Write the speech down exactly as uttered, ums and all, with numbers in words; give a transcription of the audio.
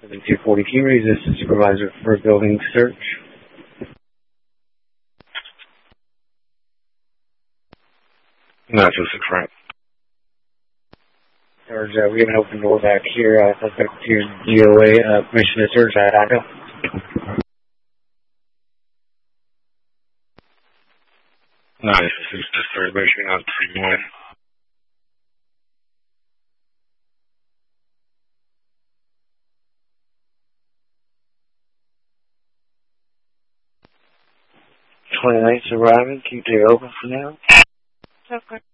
two forty Q, this is Supervisor for Building Search. No, it's just Frank. Sarge, uh, we have an open door back here. Uh, suspect to D O A, uh, permission to search at I P O. No, this is the third mission on three one. twenty-ninth's arriving. Keep it open for now. Okay.